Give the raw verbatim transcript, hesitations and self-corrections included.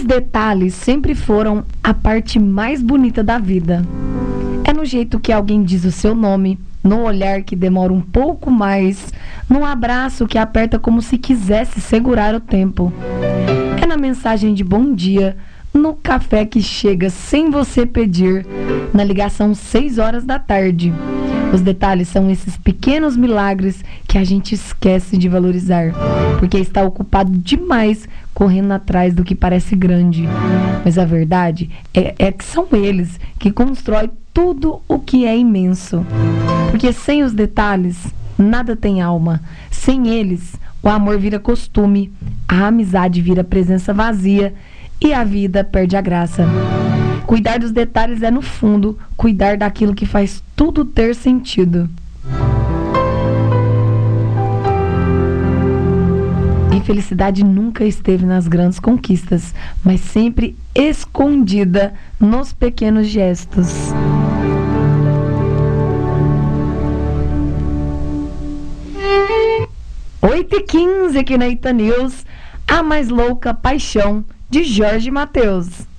detalhes sempre foram a parte mais bonita da vida. É no jeito que alguém diz o seu nome, no olhar que demora um pouco mais, no abraço que aperta como se quisesse segurar o tempo. É na mensagem de bom dia, no café que chega sem você pedir, na ligação seis horas da tarde. Os detalhes são esses pequenos milagres que a gente esquece de valorizar, porque está ocupado demais correndo atrás do que parece grande. Mas a verdade é, é que são eles que constroem tudo o que é imenso. Porque sem os detalhes, nada tem alma. Sem eles, o amor vira costume, a amizade vira presença vazia e a vida perde a graça. Cuidar dos detalhes é, no fundo, cuidar daquilo que faz tudo ter sentido. E felicidade nunca esteve nas grandes conquistas, mas sempre escondida nos pequenos gestos. oito e quinze aqui na Ita News, A Mais Louca Paixão, de Jorge Mateus.